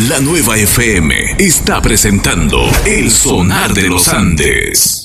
La Nueva FM está presentando El Sonar de los Andes.